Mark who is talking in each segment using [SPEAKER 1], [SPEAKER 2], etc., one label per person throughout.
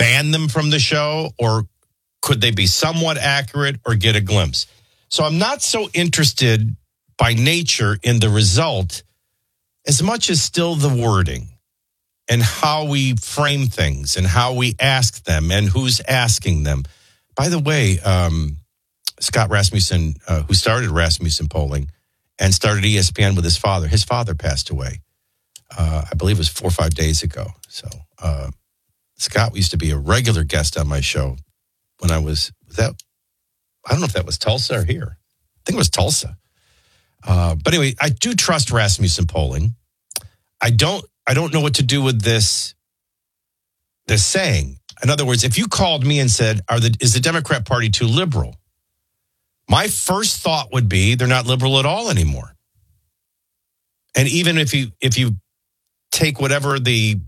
[SPEAKER 1] ban them from the show, or could they be somewhat accurate or get a glimpse? So I'm not so interested by nature in the result as much as still the wording and how we frame things and how we ask them and who's asking them. By the way, Scott Rasmussen, who started Rasmussen Polling and started ESPN with his father passed away. I believe it was 4 or 5 days ago. So Scott used to be a regular guest on my show when I was that. I don't know if that was Tulsa or here. I think it was Tulsa. But anyway, I do trust Rasmussen Polling. I don't know what to do with this saying. In other words, if you called me and said, is the Democrat Party too liberal? My first thought would be they're not liberal at all anymore. And even if you take whatever the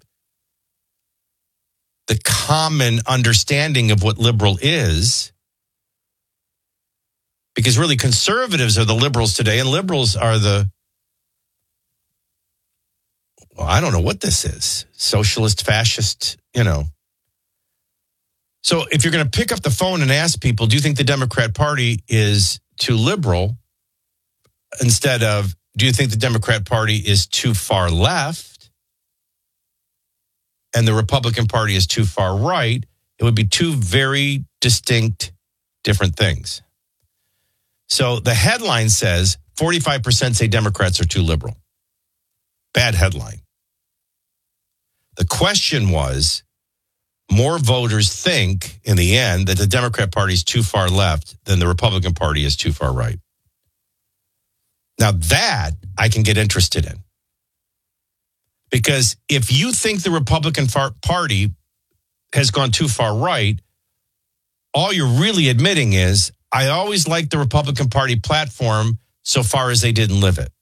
[SPEAKER 1] common understanding of what liberal is, because really conservatives are the liberals today, and liberals are I don't know what this is. Socialist, fascist, So if you're going to pick up the phone and ask people, do you think the Democrat Party is too liberal? Instead of, do you think the Democrat Party is too far left? And the Republican Party is too far right? It would be two very distinct, different things. So the headline says 45% say Democrats are too liberal. Bad headline. The question was, more voters think, in the end, that the Democrat Party is too far left than the Republican Party is too far right. Now that I can get interested in. Because if you think the Republican Party has gone too far right, all you're really admitting is, I always liked the Republican Party platform so far as they didn't live it.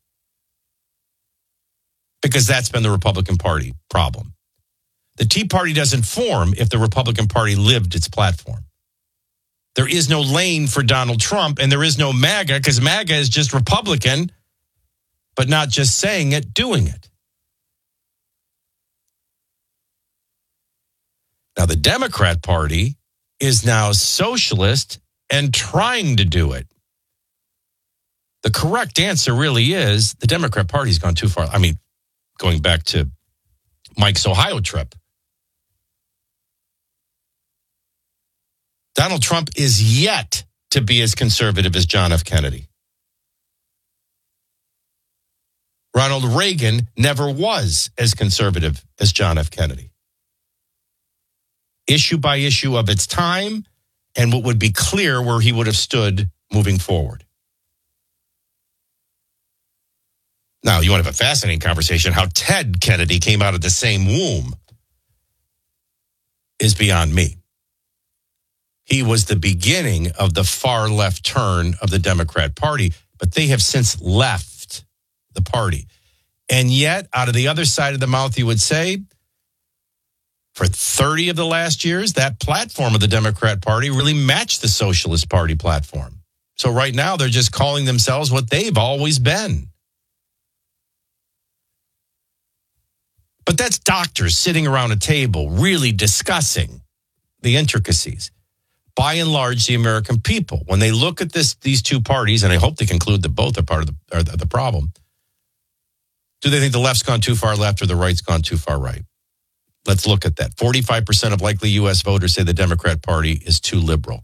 [SPEAKER 1] Because that's been the Republican Party problem. The Tea Party doesn't form if the Republican Party lived its platform. There is no lane for Donald Trump, and there is no MAGA, because MAGA is just Republican, but not just saying it, doing it. Now, the Democrat Party is now socialist and trying to do it. The correct answer really is the Democrat Party's gone too far. I mean, going back to Mike's Ohio trip. Donald Trump is yet to be as conservative as John F. Kennedy. Ronald Reagan never was as conservative as John F. Kennedy. Issue by issue of its time, and what would be clear where he would have stood moving forward. Now, you want to have a fascinating conversation. How Ted Kennedy came out of the same womb is beyond me. He was the beginning of the far left turn of the Democrat Party, but they have since left the party. And yet, out of the other side of the mouth, you would say, for 30 of the last years, that platform of the Democrat Party really matched the Socialist Party platform. So right now, they're just calling themselves what they've always been. But that's doctors sitting around a table really discussing the intricacies. By and large, the American people, when they look at these two parties, and I hope they conclude that both are part of the problem, do they think the left's gone too far left or the right's gone too far right? Let's look at that. 45% of likely U.S. voters say the Democrat Party is too liberal.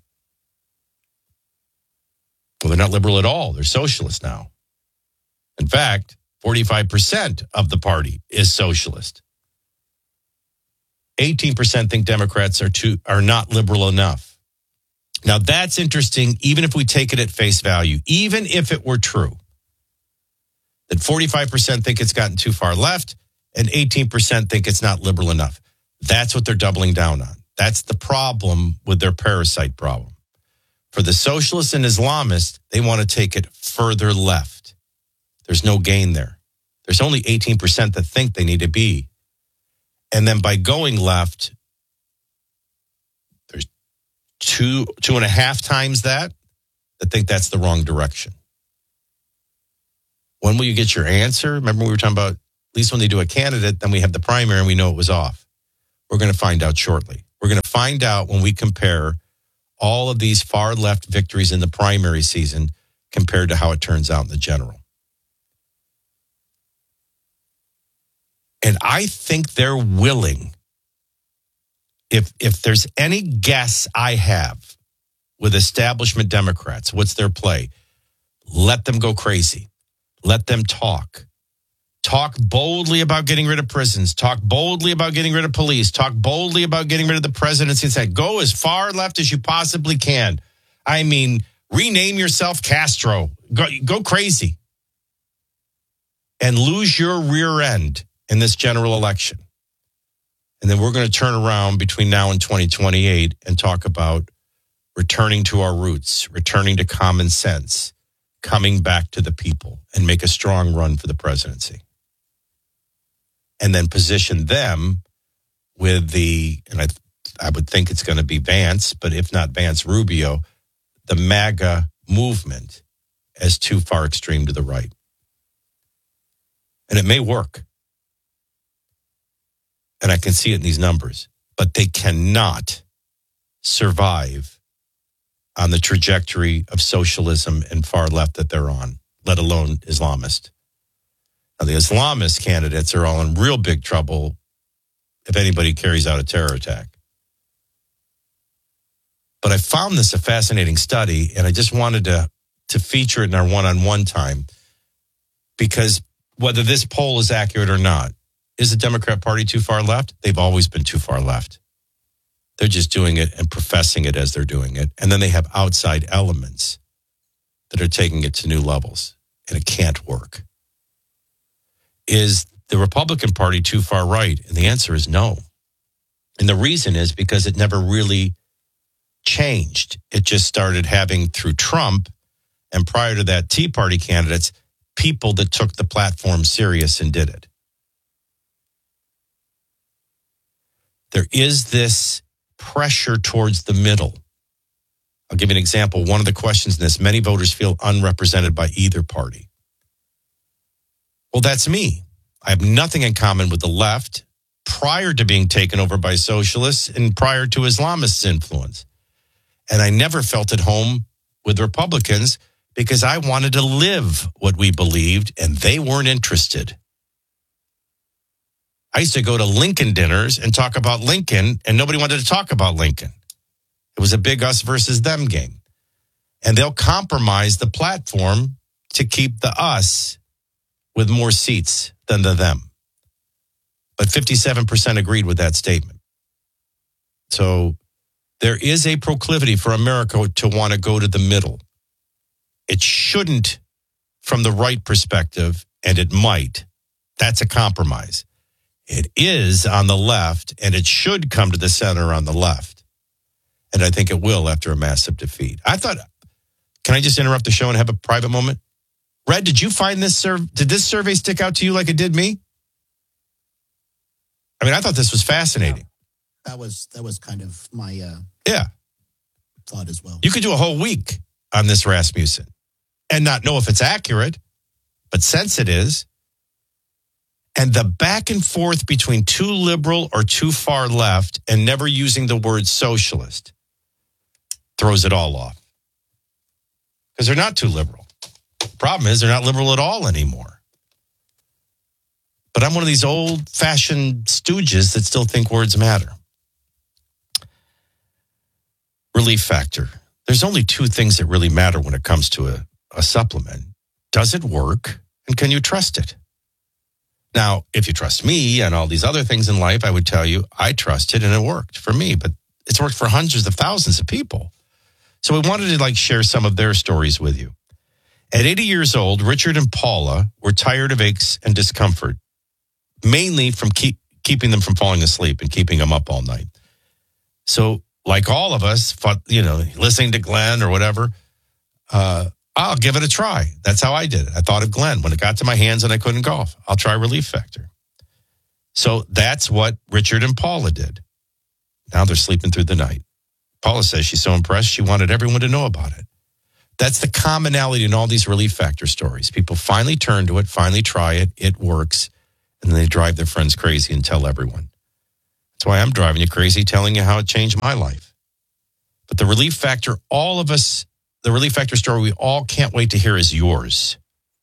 [SPEAKER 1] Well, they're not liberal at all. They're socialist now. In fact, 45% of the party is socialist. 18% think Democrats are not liberal enough. Now, that's interesting, even if we take it at face value, even if it were true, that 45% think it's gotten too far left and 18% think it's not liberal enough. That's what they're doubling down on. That's the problem with their parasite problem. For the socialists and Islamists, they want to take it further left. There's no gain there. There's only 18% that think they need to be. And then by going left, there's 2.5 times that think that's the wrong direction. When will you get your answer? Remember we were talking about, at least when they do a candidate, then we have the primary and we know it was off. We're going to find out shortly. We're going to find out when we compare all of these far left victories in the primary season compared to how it turns out in the general. And I think they're willing, if there's any guess I have with establishment Democrats, what's their play? Let them go crazy. Let them talk. Talk boldly about getting rid of prisons. Talk boldly about getting rid of police. Talk boldly about getting rid of the presidency. And say, go as far left as you possibly can. I mean, rename yourself Castro. Go crazy. And lose your rear end in this general election. And then we're going to turn around between now and 2028 and talk about returning to our roots, returning to common sense, coming back to the people, and make a strong run for the presidency. And then position them with and I would think it's going to be Vance, but if not Vance, Rubio, the MAGA movement as too far extreme to the right. And it may work. And I can see it in these numbers, but they cannot survive on the trajectory of socialism and far left that they're on, let alone Islamist. Now, the Islamist candidates are all in real big trouble if anybody carries out a terror attack. But I found this a fascinating study, and I just wanted to feature it in our one-on-one time, because whether this poll is accurate or not, is the Democrat Party too far left? They've always been too far left. They're just doing it and professing it as they're doing it. And then they have outside elements that are taking it to new levels, and it can't work. Is the Republican Party too far right? And the answer is no. And the reason is because it never really changed. It just started having, through Trump, and prior to that, Tea Party candidates, people that took the platform serious and did it. There is this pressure towards the middle. I'll give you an example. One of the questions in this, many voters feel unrepresented by either party. Well, that's me. I have nothing in common with the left prior to being taken over by socialists and prior to Islamists' influence. And I never felt at home with Republicans because I wanted to live what we believed, and they weren't interested. I used to go to Lincoln dinners and talk about Lincoln, and nobody wanted to talk about Lincoln. It was a big us versus them game. And they'll compromise the platform to keep the us with more seats than the them. But 57% agreed with that statement. So there is a proclivity for America to want to go to the middle. It shouldn't from the right perspective, and it might. That's a compromise. It is on the left, and it should come to the center on the left. And I think it will after a massive defeat. Can I just interrupt the show and have a private moment? Red, did you find this did this survey stick out to you like it did me? I mean, I thought this was fascinating.
[SPEAKER 2] Yeah, that was kind of my thought as well.
[SPEAKER 1] You could do a whole week on this Rasmussen and not know if it's accurate, but since it is, and the back and forth between too liberal or too far left and never using the word socialist throws it all off. Because they're not too liberal. The problem is they're not liberal at all anymore. But I'm one of these old-fashioned stooges that still think words matter. Relief factor. There's only two things that really matter when it comes to a supplement. Does it work? And can you trust it? Now, if you trust me and all these other things in life, I would tell you I trust it and it worked for me, but it's worked for hundreds of thousands of people. So we wanted to share some of their stories with you. At 80 years old, Richard and Paula were tired of aches and discomfort, mainly from keeping them from falling asleep and keeping them up all night. So like all of us, listening to Glenn or whatever, I'll give it a try. That's how I did it. I thought of Glenn. When it got to my hands and I couldn't golf, I'll try Relief Factor. So that's what Richard and Paula did. Now they're sleeping through the night. Paula says she's so impressed, she wanted everyone to know about it. That's the commonality in all these Relief Factor stories. People finally turn to it, finally try it, it works, and then they drive their friends crazy and tell everyone. That's why I'm driving you crazy, telling you how it changed my life. But the Relief Factor, all of us, the Relief Factor story we all can't wait to hear is yours.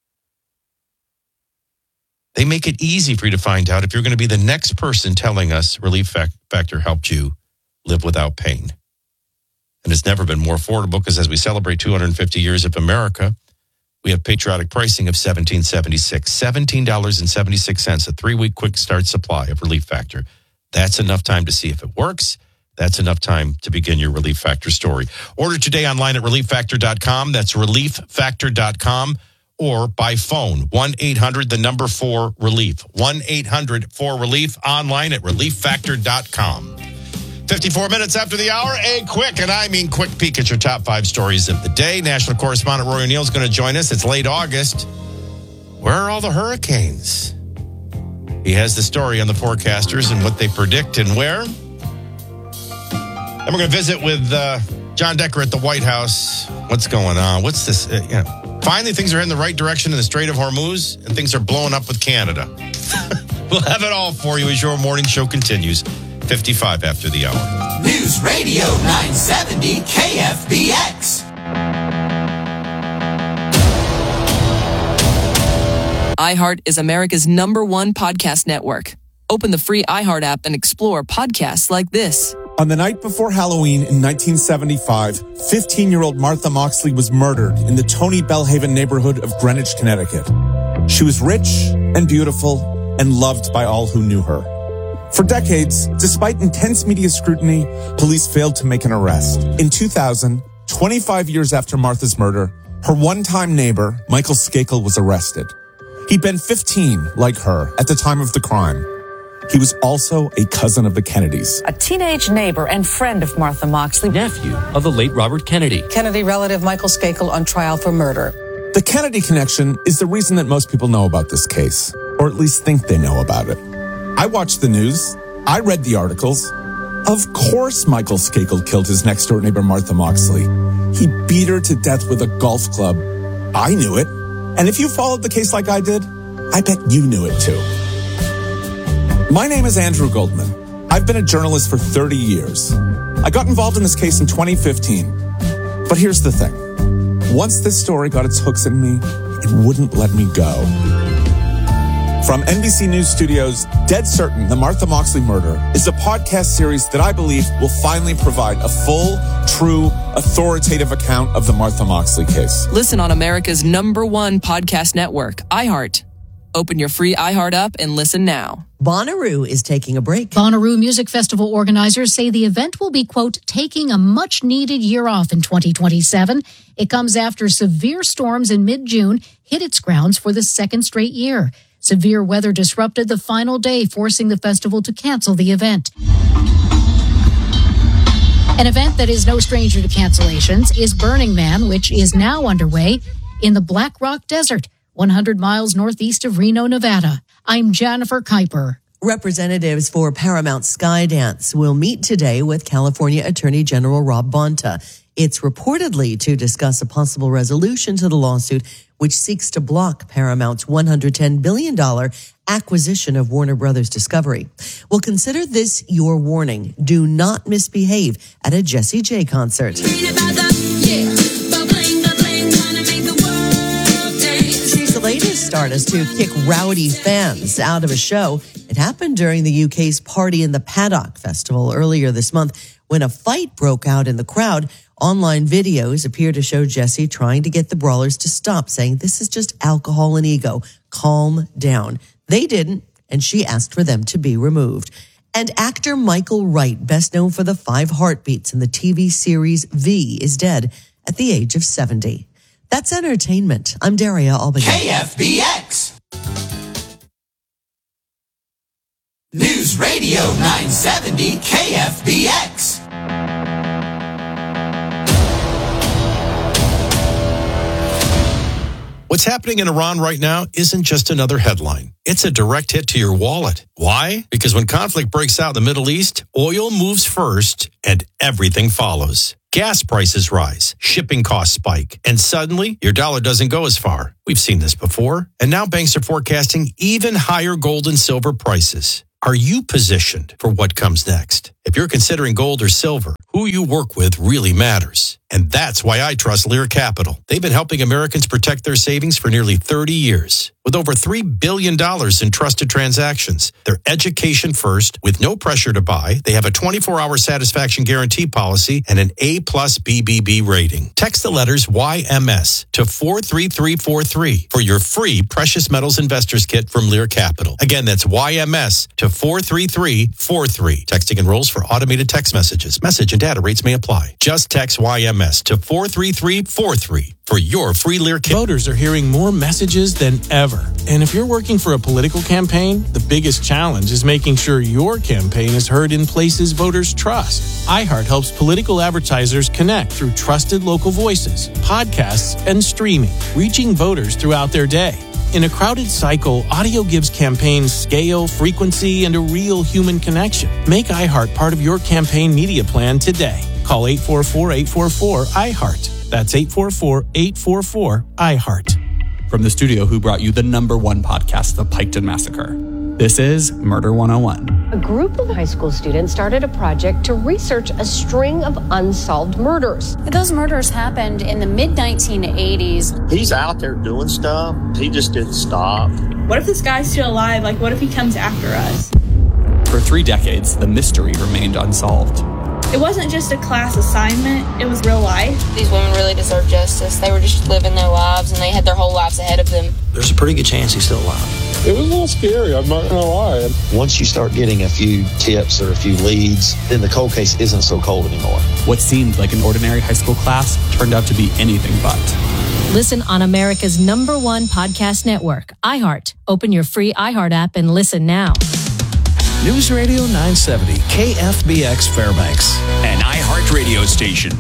[SPEAKER 1] They make it easy for you to find out if you're going to be the next person telling us Relief Factor helped you live without pain. And it's never been more affordable because as we celebrate 250 years of America, we have patriotic pricing of $17.76. $17.76, a 3-week quick start supply of Relief Factor. That's enough time to see if it works. That's enough time to begin your Relief Factor story. Order today online at relieffactor.com. That's relieffactor.com. Or by phone, 1-800-4-RELIEF. 1-800-4-RELIEF, online at relieffactor.com. 54 minutes after the hour, a quick, and I mean quick peek at your top 5 stories of the day. National correspondent Rory O'Neill is going to join us. It's late August. Where are all the hurricanes? He has the story on the forecasters and what they predict and where. And we're going to visit with John Decker at the White House. What's going on? What's this? Finally, things are in the right direction in the Strait of Hormuz, and things are blowing up with Canada. We'll have it all for you as your morning show continues. 55 after the hour.
[SPEAKER 3] News Radio 970 KFBX.
[SPEAKER 4] iHeart is America's #1 podcast network. Open the free iHeart app and explore podcasts like this.
[SPEAKER 5] On the night before Halloween in 1975, 15-year-old Martha Moxley was murdered in the Tony Bellhaven neighborhood of Greenwich, Connecticut. She was rich and beautiful and loved by all who knew her. For decades, despite intense media scrutiny, police failed to make an arrest. In 2000, 25 years after Martha's murder, her one-time neighbor, Michael Skakel, was arrested. He'd been 15, like her, at the time of the crime. He was also a cousin of the Kennedys.
[SPEAKER 6] A teenage neighbor and friend of Martha Moxley.
[SPEAKER 7] Nephew of the late Robert Kennedy.
[SPEAKER 6] Kennedy relative Michael Skakel on trial for murder.
[SPEAKER 5] The Kennedy connection is the reason that most people know about this case, or at least think they know about it. I watched the news. I read the articles. Of course Michael Skakel killed his next-door neighbor Martha Moxley. He beat her to death with a golf club. I knew it. And if you followed the case like I did, I bet you knew it too. My name is Andrew Goldman. I've been a journalist for 30 years. I got involved in this case in 2015. But here's the thing. Once this story got its hooks in me, it wouldn't let me go. From NBC News Studios, Dead Certain, The Martha Moxley Murder is a podcast series that I believe will finally provide a full, true, authoritative account of the Martha Moxley case.
[SPEAKER 4] Listen on America's #1 podcast network, iHeart. Open your free iHeart app and listen now.
[SPEAKER 8] Bonnaroo is taking a break.
[SPEAKER 9] Bonnaroo Music Festival organizers say the event will be, quote, taking a much-needed year off in 2027. It comes after severe storms in mid-June hit its grounds for the second straight year. Severe weather disrupted the final day, forcing the festival to cancel the event. An event that is no stranger to cancellations is Burning Man, which is now underway in the Black Rock Desert, 100 miles northeast of Reno, Nevada. I'm Jennifer Kuiper.
[SPEAKER 8] Representatives for Paramount Skydance will meet today with California Attorney General Rob Bonta. It's reportedly to discuss a possible resolution to the lawsuit, which seeks to block Paramount's $110 billion acquisition of Warner Brothers Discovery. Well, consider this your warning. Do not misbehave at a Jessie J concert. She's the latest stardust to kick rowdy fans out of a show. It happened during the UK's Party in the Paddock Festival earlier this month when a fight broke out in the crowd. Online videos appear to show Jessie trying to get the brawlers to stop, saying, "This is just alcohol and ego. Calm down." They didn't, and she asked for them to be removed. And actor Michael Wright, best known for the 5 heartbeats in the TV series V, is dead at the age of 70. That's entertainment. I'm Daria Albany.
[SPEAKER 3] KFBX. News Radio 970 KFBX.
[SPEAKER 1] What's happening in Iran right now isn't just another headline. It's a direct hit to your wallet. Why? Because when conflict breaks out in the Middle East, oil moves first and everything follows. Gas prices rise, shipping costs spike, and suddenly your dollar doesn't go as far. We've seen this before, and now banks are forecasting even higher gold and silver prices. Are you positioned for what comes next? If you're considering gold or silver, who you work with really matters. And that's why I trust Lear Capital. They've been helping Americans protect their savings for nearly 30 years. With over $3 billion in trusted transactions, they're education first with no pressure to buy. They have a 24-hour satisfaction guarantee policy and an A+ BBB rating. Text the letters YMS to 43343 for your free Precious Metals Investors Kit from Lear Capital. Again, that's YMS to 43343. Texting enrolls for automated text messages. Message and data rates may apply. Just text YMS to 43343 for your free Lear kit.
[SPEAKER 10] Voters are hearing more messages than ever. And if you're working for a political campaign, the biggest challenge is making sure your campaign is heard in places voters trust. iHeart helps political advertisers connect through trusted local voices, podcasts, and streaming, reaching voters throughout their day. In a crowded cycle, audio gives campaigns scale, frequency, and a real human connection. Make iHeart part of your campaign media plan today. Call 844-844-iHeart. That's 844-844-iHeart.
[SPEAKER 11] From the studio who brought you the #1 podcast, The Piketon Massacre. This is Murder 101.
[SPEAKER 12] A group of high school students started a project to research a string of unsolved murders.
[SPEAKER 13] Those murders happened in the mid-1980s.
[SPEAKER 14] He's out there doing stuff. He just didn't stop.
[SPEAKER 15] What if this guy's still alive? Like, what if he comes after us?
[SPEAKER 11] For 3 decades, the mystery remained unsolved.
[SPEAKER 15] It wasn't just a class assignment, it was real life.
[SPEAKER 16] These women really deserve justice. They were just living their lives, and they had their whole lives ahead of them.
[SPEAKER 17] There's a pretty good chance he's still alive.
[SPEAKER 18] It was a little scary, I'm not going to lie.
[SPEAKER 17] Once you start getting a few tips or a few leads, then the cold case isn't so cold anymore.
[SPEAKER 11] What seemed like an ordinary high school class turned out to be anything but.
[SPEAKER 9] Listen on America's #1 podcast network, iHeart. Open your free iHeart app and listen now.
[SPEAKER 19] News Radio 970, KFBX Fairbanks.
[SPEAKER 20] An iHeart radio station.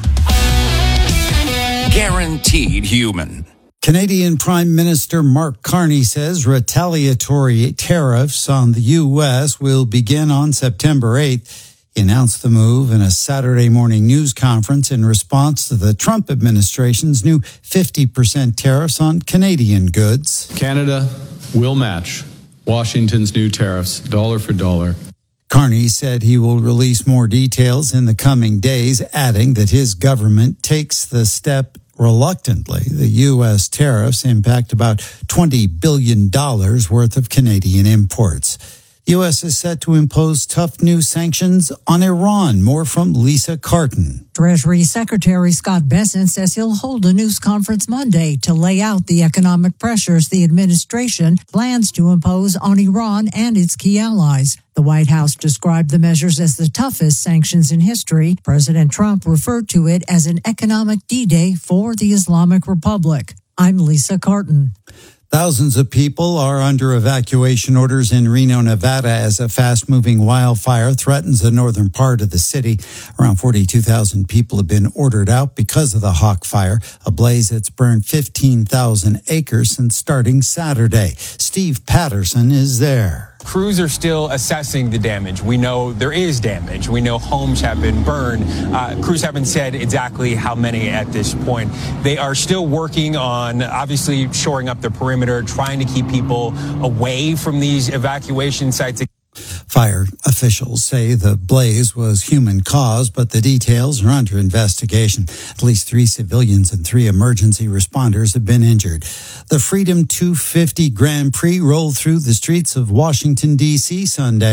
[SPEAKER 20] Guaranteed human.
[SPEAKER 21] Canadian Prime Minister Mark Carney says retaliatory tariffs on the U.S. will begin on September 8th. He announced the move in a Saturday morning news conference in response to the Trump administration's new 50% tariffs on Canadian goods.
[SPEAKER 22] Canada will match Washington's new tariffs, dollar for dollar.
[SPEAKER 21] Carney said he will release more details in the coming days, adding that his government takes the step reluctantly. The U.S. tariffs impact about $20 billion worth of Canadian imports. The U.S. is set to impose tough new sanctions on Iran. More from Lisa Carton.
[SPEAKER 23] Treasury Secretary Scott Bessent says he'll hold a news conference Monday to lay out the economic pressures the administration plans to impose on Iran and its key allies. The White House described the measures as the toughest sanctions in history. President Trump referred to it as an economic D-Day for the Islamic Republic. I'm Lisa Carton.
[SPEAKER 21] Thousands of people are under evacuation orders in Reno, Nevada, as a fast-moving wildfire threatens the northern part of the city. Around 42,000 people have been ordered out because of the Hawk Fire, a blaze that's burned 15,000 acres since starting Saturday. Steve Patterson is there.
[SPEAKER 24] Crews are still assessing the damage. We know there is damage. We know homes have been burned. Crews haven't said exactly how many at this point. They are still working on, obviously, shoring up the perimeter, trying to keep people away from these evacuation sites.
[SPEAKER 21] Fire officials say the blaze was human-caused, but the details are under investigation. At least 3 civilians and 3 emergency responders have been injured. The Freedom 250 Grand Prix rolled through the streets of Washington, D.C. Sunday.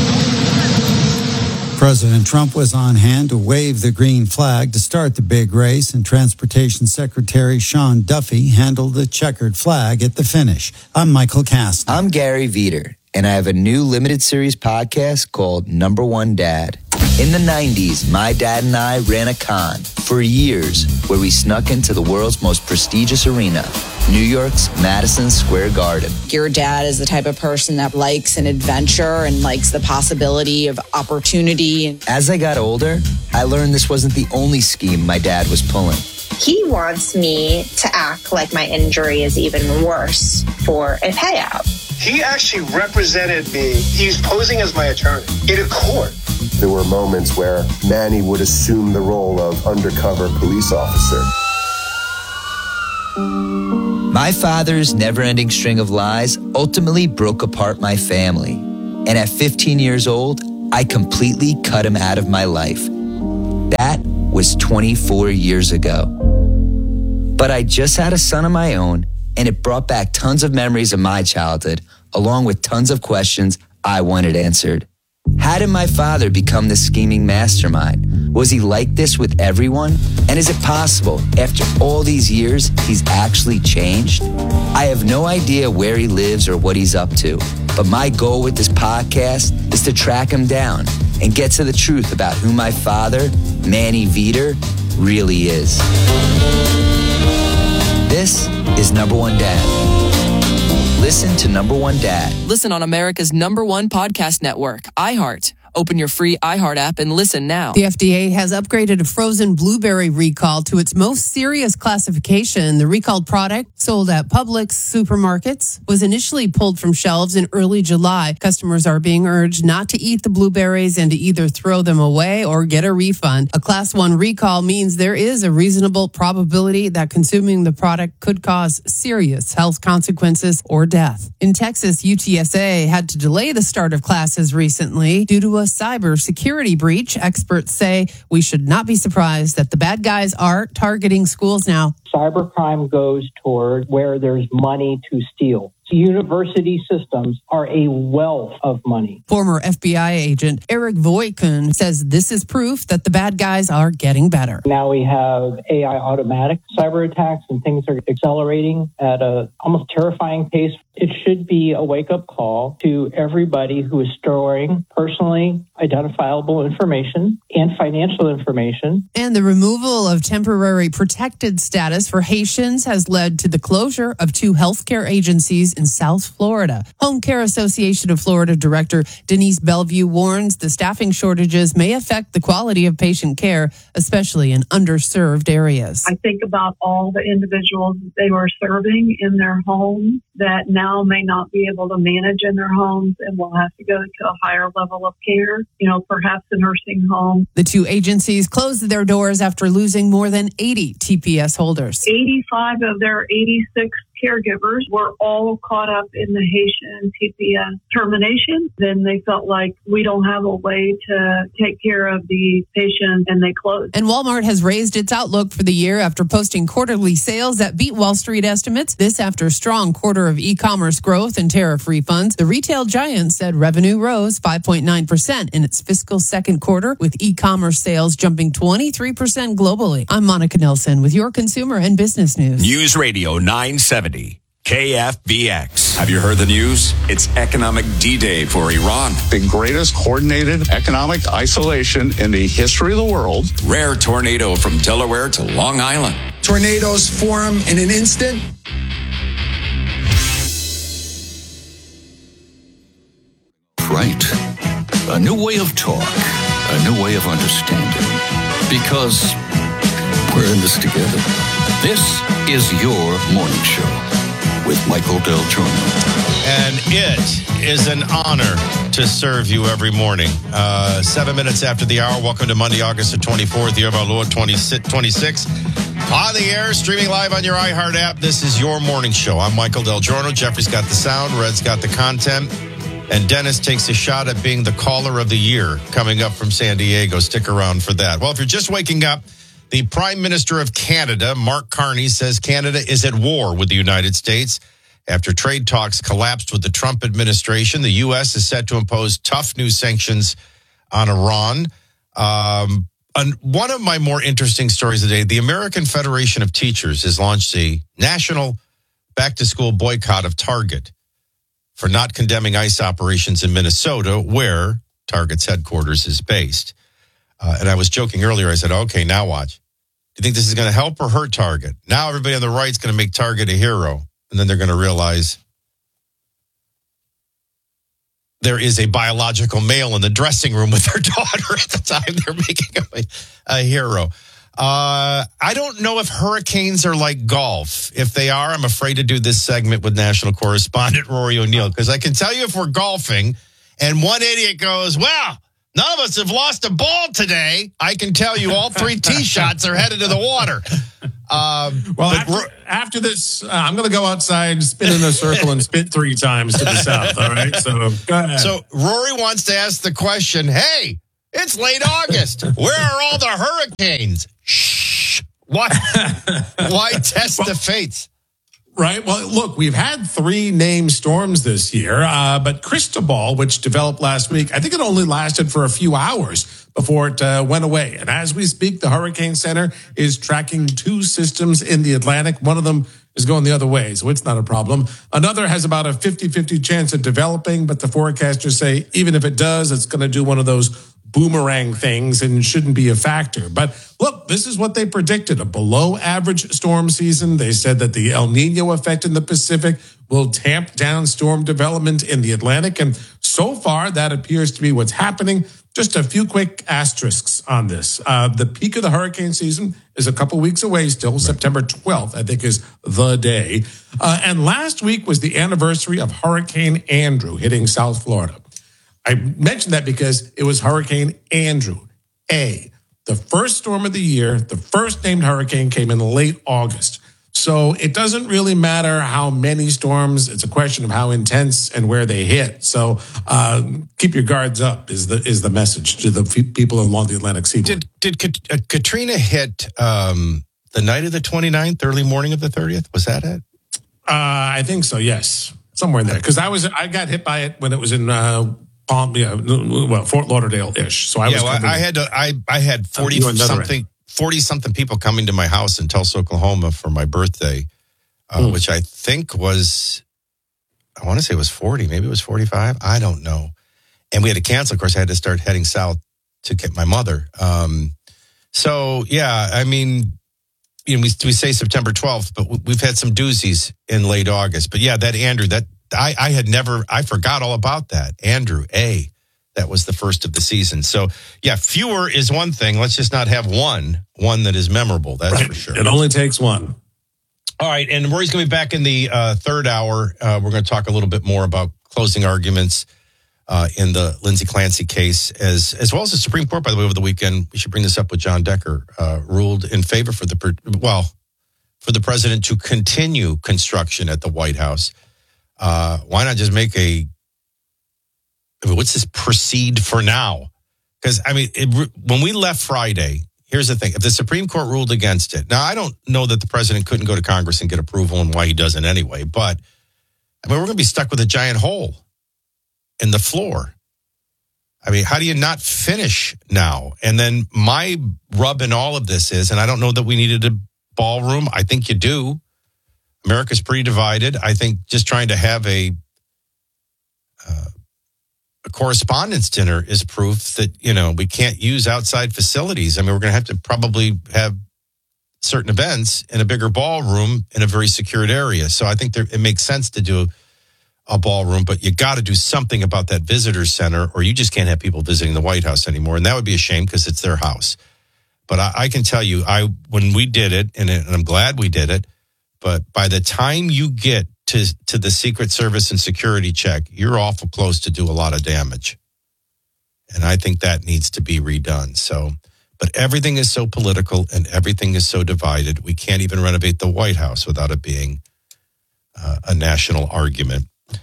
[SPEAKER 21] President Trump was on hand to wave the green flag to start the big race, and Transportation Secretary Sean Duffy handled the checkered flag at the finish. I'm Michael Kastner.
[SPEAKER 25] I'm Gary Veter, and I have a new limited series podcast called #1 Dad. In the 90s, my dad and I ran a con for years where we snuck into the world's most prestigious arena, New York's Madison Square Garden.
[SPEAKER 26] Your dad is the type of person that likes an adventure and likes the possibility of opportunity.
[SPEAKER 25] As I got older, I learned this wasn't the only scheme my dad was pulling.
[SPEAKER 27] He wants me to act like my injury is even worse for a payout.
[SPEAKER 28] He actually represented me. He's posing as my attorney in a court.
[SPEAKER 29] There were moments where Manny would assume the role of undercover police officer.
[SPEAKER 25] My father's never-ending string of lies ultimately broke apart my family. And at 15 years old, I completely cut him out of my life. That was 24 years ago. But I just had a son of my own, and it brought back tons of memories of my childhood, along with tons of questions I wanted answered. How did my father become the scheming mastermind? Was he like this with everyone? And is it possible, after all these years, he's actually changed? I have no idea where he lives or what he's up to, but my goal with this podcast is to track him down and get to the truth about who my father, Manny Veter, really is. This is Number One Dad. Listen to Number One Dad.
[SPEAKER 1] Listen on America's #1 podcast network, iHeart. Open your free iHeart app and listen now.
[SPEAKER 2] The FDA has upgraded a frozen blueberry recall to its most serious classification. The recalled product, sold at Publix supermarkets, was initially pulled from shelves in early July. Customers are being urged not to eat the blueberries and to either throw them away or get a refund. A Class 1 recall means there is a reasonable probability that consuming the product could cause serious health consequences or death. In Texas, UTSA had to delay the start of classes recently due to a cybersecurity breach. Experts say we should not be surprised that the bad guys are targeting schools now.
[SPEAKER 3] Cybercrime goes toward where there's money to steal. University systems are a wealth of money.
[SPEAKER 2] Former FBI agent Eric Voitkun says this is proof that the bad guys are getting better.
[SPEAKER 3] Now we have AI automatic cyber attacks, and things are accelerating at a almost terrifying pace. It should be a wake-up call to everybody who is storing personally identifiable information and financial information.
[SPEAKER 2] And the removal of temporary protected status for Haitians has led to the closure of 2 healthcare agencies in South Florida. Home Care Association of Florida Director Denise Bellevue warns the staffing shortages may affect the quality of patient care, especially in underserved areas.
[SPEAKER 4] I think about all the individuals they were serving in their homes that now may not be able to manage in their homes and will have to go to a higher level of care, perhaps a nursing home.
[SPEAKER 2] The 2 agencies closed their doors after losing more than 80 TPS holders.
[SPEAKER 4] 85 of their 86 caregivers were all caught up in the Haitian TPS termination. Then they felt like we don't have a way to take care of the patients, and they closed.
[SPEAKER 2] And Walmart has raised its outlook for the year after posting quarterly sales that beat Wall Street estimates. This after a strong quarter of e-commerce growth and tariff refunds. The retail giant said revenue rose 5.9% in its fiscal second quarter, with e-commerce sales jumping 23% globally. I'm Monica Nelson with your consumer and business news.
[SPEAKER 20] News Radio 970. KFBX. Have you heard the news? It's Economic D-Day for Iran.
[SPEAKER 18] The greatest coordinated economic isolation in the history of the world.
[SPEAKER 20] Rare tornado from Delaware to Long Island.
[SPEAKER 5] Tornadoes form in an instant.
[SPEAKER 6] Right. A new way of talk. A new way of understanding. Because we're in this together. This is your morning show with Michael Del Giorno.
[SPEAKER 7] And it is an honor to serve you every morning. 7 minutes after the hour. Welcome to Monday, August the 24th, year of our Lord 26. On the air, streaming live on your iHeart app. This is your morning show. I'm Michael Del Giorno. Jeffrey's got the sound. Red's got the content. And Dennis takes a shot at being the caller of the year coming up from San Diego. Stick around for that. Well, if you're just waking up, the Prime Minister of Canada, Mark Carney, says Canada is at war with the United States. After trade talks collapsed with the Trump administration, the U.S. is set to impose tough new sanctions on Iran. And one of my more interesting stories today, the American Federation of Teachers has launched a national back-to-school boycott of Target for not condemning ICE operations in Minnesota, where Target's headquarters is based. And I was joking earlier. I said, okay, now watch. Do you think this is going to help or hurt Target? Now everybody on the right is going to make Target a hero. And then they're going to realize there is a biological male in the dressing room with their daughter at the time they're making him a hero. I don't know if hurricanes are like golf. If they are, I'm afraid to do this segment with national correspondent Rory O'Neill, because I can tell you if we're golfing and one idiot goes, well, none of us have lost a ball today, I can tell you all 3 tee shots are headed to the water.
[SPEAKER 8] After this, I'm going to go outside, spin in a circle, and spit 3 times to the south. All right, so go ahead.
[SPEAKER 7] So Rory wants to ask the question, hey, it's late August. Where are all the hurricanes? Shh. Why test the fates?
[SPEAKER 8] Right. Well, look, we've had 3 named storms this year, but Cristobal, which developed last week, I think it only lasted for a few hours before it went away. And as we speak, the Hurricane Center is tracking 2 systems in the Atlantic. One of them is going the other way, so it's not a problem. Another has about a 50-50 chance of developing, but the forecasters say even if it does, it's going to do one of those boomerang things and shouldn't be a factor. But look, this is what they predicted, a below average storm season. They said that the El Nino effect in the Pacific will tamp down storm development in the Atlantic. And so far, that appears to be what's happening. Just a few quick asterisks on this. The peak of the hurricane season is a couple weeks away still. Right. September 12th, I think, is the day. And last week was the anniversary of Hurricane Andrew hitting South Florida. I mentioned that because it was Hurricane Andrew, the first storm of the year. The first named hurricane came in late August. So it doesn't really matter how many storms. It's a question of how intense and where they hit. So keep your guards up is the message to the people along the Atlantic seaboard.
[SPEAKER 7] Did Katrina hit the night of the 29th, early morning of the 30th? Was that it?
[SPEAKER 8] I think so, yes. Somewhere in there. Because I got hit by it when it was in Fort Lauderdale-ish. So I had 40 something people coming to my house in Tulsa, Oklahoma for my birthday, which I think was, I want to say it was 40, maybe it was 45. I don't know. And we had to cancel. Of course, I had to start heading south to get my mother. So yeah, I mean, we say September 12th, but we've had some doozies in late August. But yeah, that Andrew, I forgot all about that. Andrew, that was the first of the season. So, yeah, fewer is one thing. Let's just not have one that is memorable. That's for sure. It only takes one.
[SPEAKER 7] All right, and Rory's going to be back in the third hour. We're going to talk a little bit more about closing arguments in the Lindsay Clancy case, as well as the Supreme Court, by the way, over the weekend. We should bring this up with John Decker, ruled in favor for the president to continue construction at the White House. Why not just make what's this proceed for now? Because, I mean, when we left Friday, here's the thing. If the Supreme Court ruled against it, now I don't know that the president couldn't go to Congress and get approval and why he doesn't anyway, but I mean, we're going to be stuck with a giant hole in the floor. I mean, how do you not finish now? And then my rub in all of this is, and I don't know that we needed a ballroom. I think you do. America's pretty divided. I think just trying to have a correspondence dinner is proof that, we can't use outside facilities. I mean, we're going to have to probably have certain events in a bigger ballroom in a very secured area. So I think it makes sense to do a ballroom, but you got to do something about that visitor center, or you just can't have people visiting the White House anymore. And that would be a shame because it's their house. But I can tell you, when we did it, and I'm glad we did it, but by the time you get to the Secret Service and security check, you're awful close to do a lot of damage. And I think that needs to be redone. So, but everything is so political and everything is so divided. We can't even renovate the White House without it being a national argument.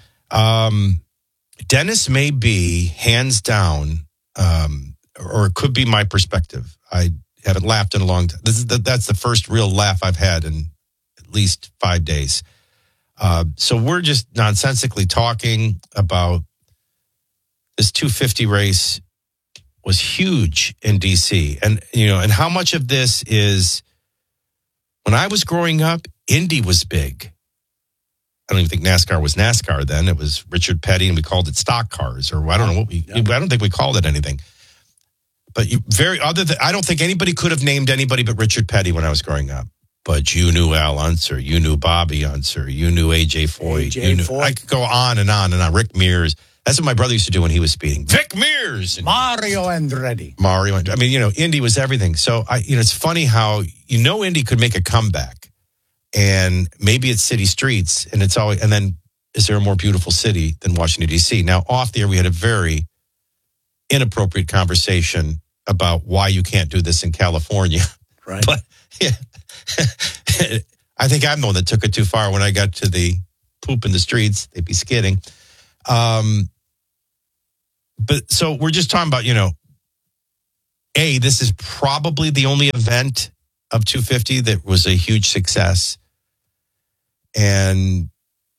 [SPEAKER 7] Dennis may be hands down, or it could be my perspective. I haven't laughed in a long time. That's the first real laugh I've had in at least 5 days. So we're just nonsensically talking about this 250 race was huge in DC. And, and how much of this is, when I was growing up, Indy was big. I don't even think NASCAR was NASCAR then. It was Richard Petty, and we called it stock cars, or I don't know I don't think we called it anything. But I don't think anybody could have named anybody but Richard Petty when I was growing up. But you knew Al Unser, you knew Bobby Unser, you knew AJ Foyt. I could go on and on and on. Rick Mears. That's what my brother used to do when he was speeding. Vic Mears.
[SPEAKER 10] Mario Andretti.
[SPEAKER 7] I mean, Indy was everything. So, it's funny how, Indy could make a comeback. And maybe it's city streets, and it's always, and then is there a more beautiful city than Washington, D.C.? Now, off the air, we had a very inappropriate conversation about why you can't do this in California.
[SPEAKER 9] Right.
[SPEAKER 7] But yeah, I think I'm the one that took it too far when I got to the poop in the streets. They'd be skidding. But so we're just talking about, this is probably the only event of 250 that was a huge success and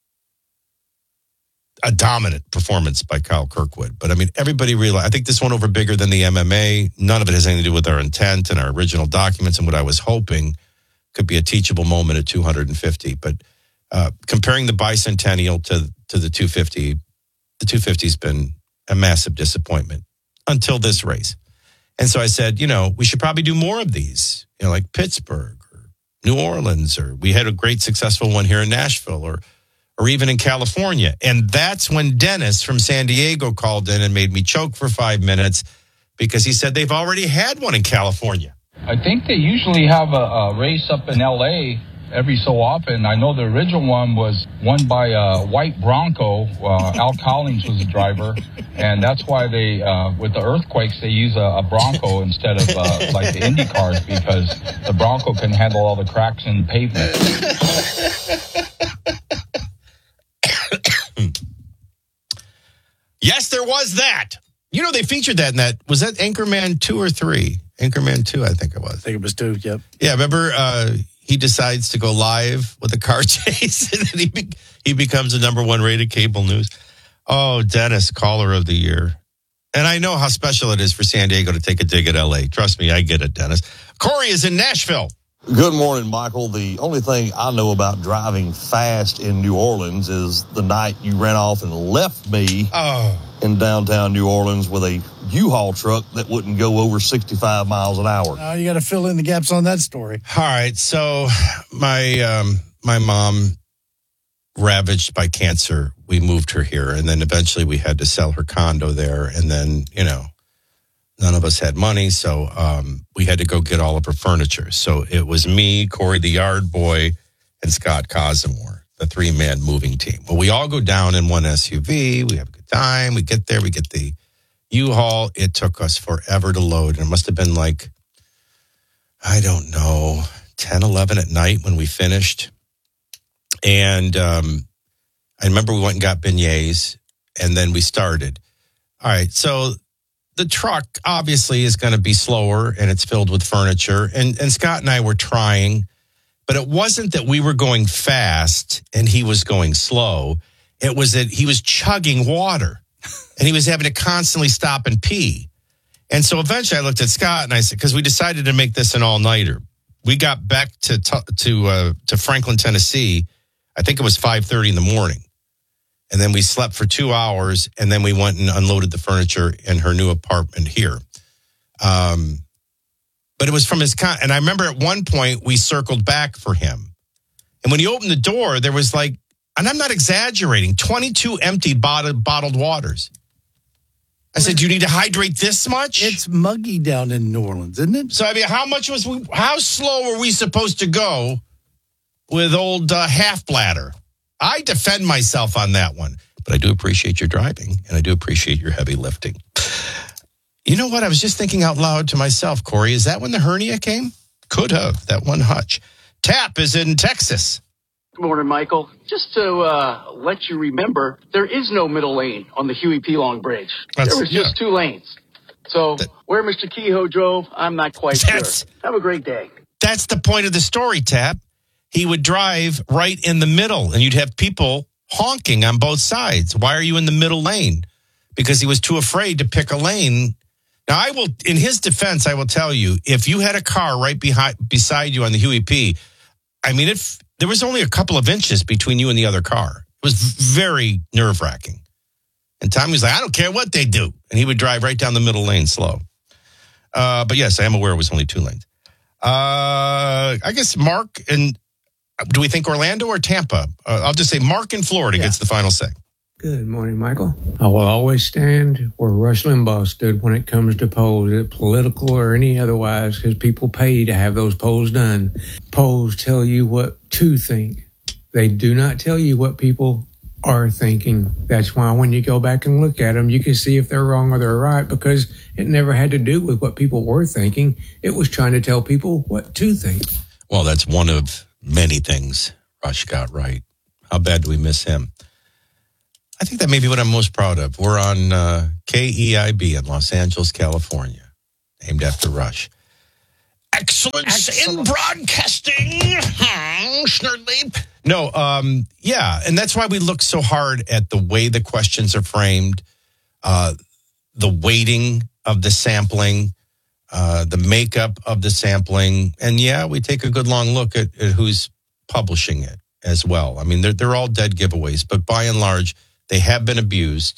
[SPEAKER 7] a dominant performance by Kyle Kirkwood. But I mean, everybody realized, I think this went over bigger than the MMA. None of it has anything to do with our intent and our original documents and what I was hoping could be a teachable moment at 250. But comparing the bicentennial to the 250, the 250 has been a massive disappointment until this race. And so I said, we should probably do more of these, like Pittsburgh or New Orleans, or we had a great successful one here in Nashville or even in California. And that's when Dennis from San Diego called in and made me choke for 5 minutes because he said they've already had one in California.
[SPEAKER 10] I think they usually have a race up in L.A. every so often. I know the original one was won by a white Bronco. Al Collins was the driver. And that's why they, with the earthquakes, they use a Bronco instead of like the Indy cars, because the Bronco can handle all the cracks in the pavement.
[SPEAKER 7] Yes, there was that. They featured that in that. Was that Anchorman 2 or 3? Anchorman 2, I think it was.
[SPEAKER 9] I think it was 2, yep.
[SPEAKER 7] Yeah, remember he decides to go live with a car chase, and then he becomes the #1 rated cable news. Oh, Dennis, caller of the year. And I know how special it is for San Diego to take a dig at L.A. Trust me, I get it, Dennis. Corey is in Nashville.
[SPEAKER 11] Good morning, Michael. The only thing I know about driving fast in New Orleans is the night you ran off and left me in downtown New Orleans with a U-Haul truck that wouldn't go over 65 miles an hour.
[SPEAKER 9] You got to fill in the gaps on that story.
[SPEAKER 7] All right. So my mom, ravaged by cancer, we moved her here. And then eventually we had to sell her condo there. And then, none of us had money, so we had to go get all of her furniture. So it was me, Corey the yard boy, and Scott Cosmore, the 3-man moving team. Well, we all go down in one SUV. We have a good time. We get there. We get the U-Haul. It took us forever to load. It must have been like, I don't know, 10, 11 at night when we finished. And I remember we went and got beignets, and then we started. All right, so the truck obviously is going to be slower and it's filled with furniture. And Scott and I were trying, but it wasn't that we were going fast and he was going slow. It was that he was chugging water and he was having to constantly stop and pee. And so eventually I looked at Scott and I said, because we decided to make this an all-nighter. We got back to Franklin, Tennessee. I think it was 5:30 in the morning. And then we slept for 2 hours, and then we went and unloaded the furniture in her new apartment here. But it was from his and I remember at one point we circled back for him. And when he opened the door, there was and I'm not exaggerating, 22 empty bottled waters. I said, "Do you need to hydrate this much?"
[SPEAKER 9] It's muggy down in New Orleans, isn't it?
[SPEAKER 7] So, I mean, how slow were we supposed to go with old half bladder? I defend myself on that one, but I do appreciate your driving and I do appreciate your heavy lifting. You know what? I was just thinking out loud to myself, Corey, is that when the hernia came? Could have, that one hutch. Tap is in Texas.
[SPEAKER 12] Good morning, Michael. Just to let you remember, there is no middle lane on the Huey P. Long Bridge. There was just 2 lanes. So where Mr. Kehoe drove, I'm not quite sure. Have a great day.
[SPEAKER 7] That's the point of the story, Tap. He would drive right in the middle, and you'd have people honking on both sides. Why are you in the middle lane? Because he was too afraid to pick a lane. Now, in his defense, I will tell you, if you had a car right beside you on the Huey P., I mean, there was only a couple of inches between you and the other car. It was very nerve-wracking. And Tommy was like, I don't care what they do. And he would drive right down the middle lane slow. But yes, I am aware it was only 2 lanes. I guess Mark and... Do we think Orlando or Tampa? I'll just say Mark in Florida gets the final say.
[SPEAKER 13] Good morning, Michael. I will always stand where Rush Limbaugh stood when it comes to polls, political or any otherwise, because people pay to have those polls done. Polls tell you what to think. They do not tell you what people are thinking. That's why when you go back and look at them, you can see if they're wrong or they're right, because it never had to do with what people were thinking. It was trying to tell people what to think.
[SPEAKER 7] Well, that's one of many things Rush got right. How bad do we miss him? I think that may be what I'm most proud of. We're on KEIB in Los Angeles, California, named after Rush. Excellence in broadcasting. Schnurleap. No, yeah, and that's why we look so hard at the way the questions are framed, the weighting of the sampling, the makeup of the sampling, and yeah, we take a good long look at who's publishing it as well. I mean, they're all dead giveaways, but by and large, they have been abused.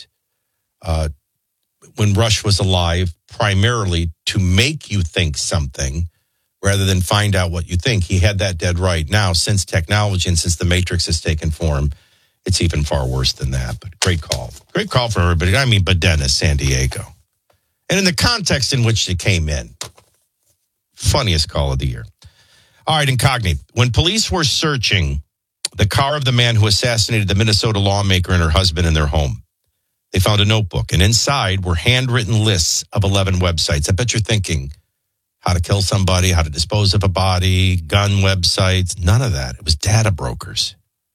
[SPEAKER 7] When Rush was alive, primarily to make you think something rather than find out what you think. He had that dead right. Now, since technology and since the Matrix has taken form, it's even far worse than that. But great call. Great call for everybody. I mean, Badenas, San Diego. And in the context in which it came in, funniest call of the year. All right, Incognito. When police were searching the car of the man who assassinated the Minnesota lawmaker and her husband in their home, they found a notebook, and inside were handwritten lists of 11 websites. I bet you're thinking, how to kill somebody, how to dispose of a body, gun websites. None of that. It was data brokers.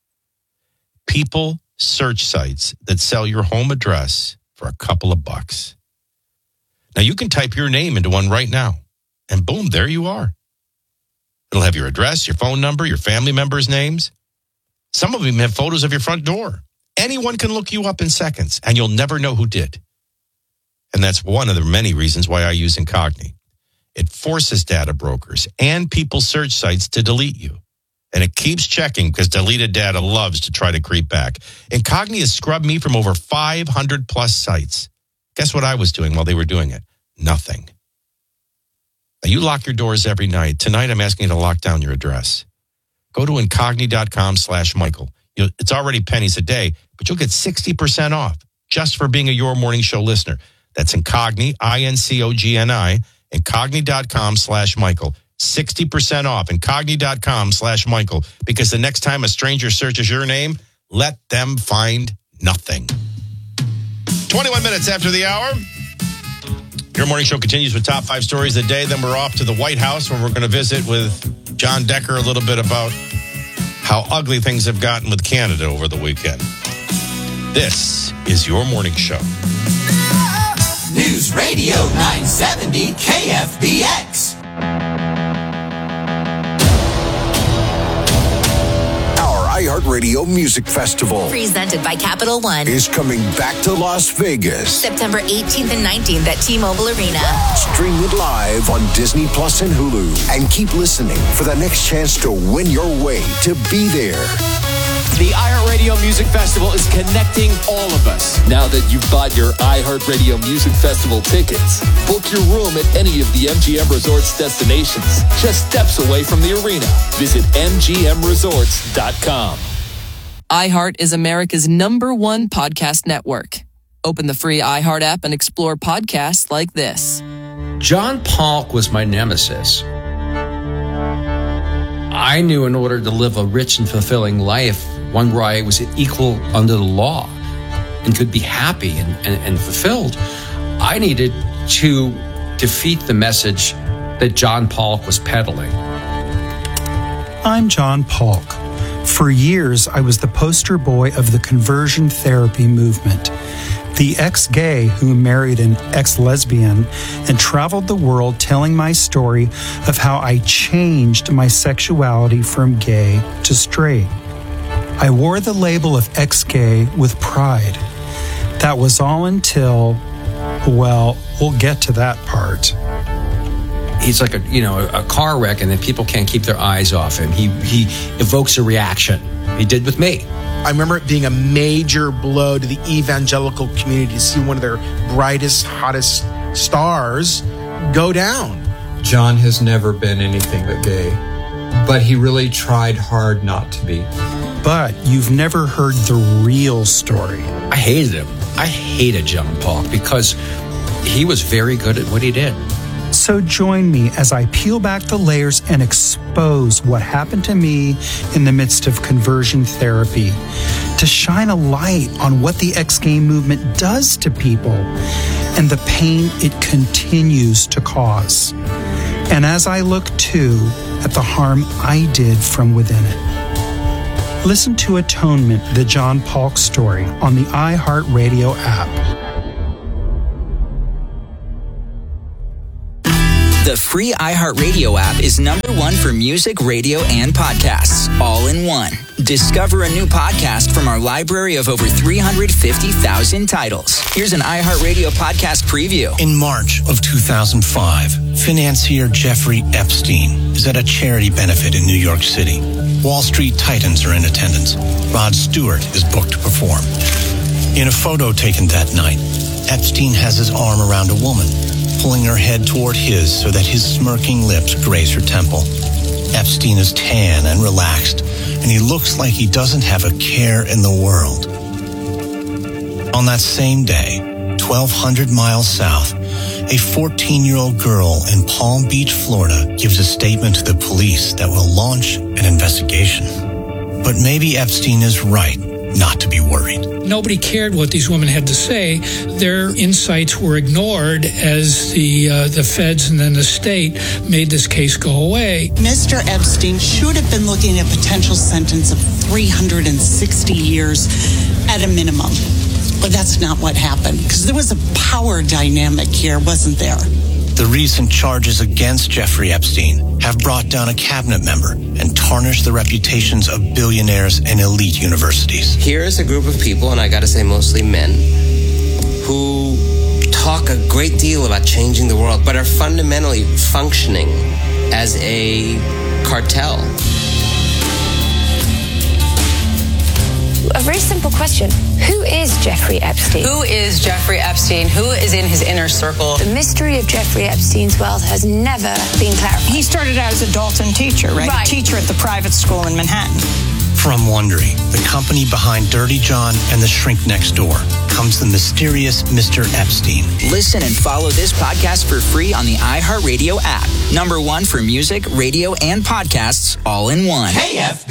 [SPEAKER 7] People search sites that sell your home address for a couple of bucks. Now, you can type your name into one right now, and boom, there you are. It'll have your address, your phone number, your family members' names. Some of them have photos of your front door. Anyone can look you up in seconds, and you'll never know who did. And that's one of the many reasons why I use Incogni. It forces data brokers and people search sites to delete you. And it keeps checking because deleted data loves to try to creep back. Incogni has scrubbed me from over 500 plus sites. Guess what I was doing while they were doing it? Nothing. Now, you lock your doors every night. Tonight, I'm asking you to lock down your address. Go to Incogni.com/Michael. It's already pennies a day, but you'll get 60% off just for being a Your Morning Show listener. That's Incogni, INCOGNI, Incogni.com/Michael. 60% off, Incogni.com/Michael. Because the next time a stranger searches your name, let them find nothing. 21 minutes after the hour. Your Morning Show continues with top 5 stories of the day. Then we're off to the White House where we're going to visit with John Decker a little bit about how ugly things have gotten with Canada over the weekend. This is Your Morning Show.
[SPEAKER 14] News Radio 970 KFBX.
[SPEAKER 15] iHeartRadio Music Festival,
[SPEAKER 16] presented by Capital One,
[SPEAKER 15] is coming back to Las Vegas.
[SPEAKER 16] September 18th and 19th at T-Mobile Arena.
[SPEAKER 15] Stream it live on Disney Plus and Hulu. And keep listening for the next chance to win your way to be there.
[SPEAKER 17] The iHeartRadio Music Festival is connecting all of us.
[SPEAKER 19] Now that you've bought your iHeartRadio Music Festival tickets, book your room at any of the MGM Resorts destinations, just steps away from the arena. Visit MGMResorts.com.
[SPEAKER 1] iHeart is America's #1 podcast network. Open the free iHeart app and explore podcasts like this.
[SPEAKER 21] John Polk was my nemesis. I knew in order to live a rich and fulfilling life, one where I was equal under the law and could be happy and fulfilled, I needed to defeat the message that John Polk was peddling.
[SPEAKER 22] I'm John Polk. For years, I was the poster boy of the conversion therapy movement. The ex-gay who married an ex-lesbian and traveled the world telling my story of how I changed my sexuality from gay to straight. I wore the label of ex-gay with pride. That was all until, well, we'll get to that part.
[SPEAKER 21] He's like a car wreck, and then people can't keep their eyes off him. He evokes a reaction. He did with me.
[SPEAKER 23] I remember it being a major blow to the evangelical community to see one of their brightest, hottest stars go down.
[SPEAKER 13] John has never been anything but gay, but he really tried hard not to be.
[SPEAKER 22] But you've never heard the real story.
[SPEAKER 21] I hated him. I hated John Polk because he was very good at what he did.
[SPEAKER 22] So join me as I peel back the layers and expose what happened to me in the midst of conversion therapy, to shine a light on what the X-Game movement does to people and the pain it continues to cause. And as I look too at the harm I did from within it. Listen to Atonement, the John Paulk story on the iHeartRadio app.
[SPEAKER 2] The free iHeartRadio app is #1 for music, radio, and podcasts, all in one. Discover a new podcast from our library of over 350,000 titles. Here's an iHeartRadio podcast preview.
[SPEAKER 3] In March of 2005, financier Jeffrey Epstein is at a charity benefit in New York City. Wall Street titans are in attendance. Rod Stewart is booked to perform. In a photo taken that night, Epstein has his arm around a woman, pulling her head toward his so that his smirking lips graze her temple. Epstein is tan and relaxed, and he looks like he doesn't have a care in the world. On that same day, 1,200 miles south, a 14-year-old girl in Palm Beach, Florida, gives a statement to the police that will launch an investigation. But maybe Epstein is right not to be worried.
[SPEAKER 4] Nobody cared what these women had to say. Their insights were ignored as the feds and then the state made this case go away.
[SPEAKER 24] Mr. Epstein should have been looking at a potential sentence of 360 years at a minimum. But that's not what happened, because there was a power dynamic here, wasn't there?
[SPEAKER 3] The recent charges against Jeffrey Epstein have brought down a cabinet member and tarnished the reputations of billionaires and elite universities.
[SPEAKER 25] Here's a group of people, and I gotta say mostly men, who talk a great deal about changing the world, but are fundamentally functioning as a cartel.
[SPEAKER 26] A very simple question. Who is Jeffrey Epstein?
[SPEAKER 27] Who is Jeffrey Epstein? Who is in his inner circle?
[SPEAKER 26] The mystery of Jeffrey Epstein's wealth has never been clarified.
[SPEAKER 28] He started out as a Dalton teacher, right? A teacher at the private school in Manhattan.
[SPEAKER 3] From Wondery, the company behind Dirty John and The Shrink Next Door, comes the mysterious Mr. Epstein.
[SPEAKER 2] Listen and follow this podcast for free on the iHeartRadio app. #1 for music, radio, and podcasts, all in one.
[SPEAKER 14] KFB.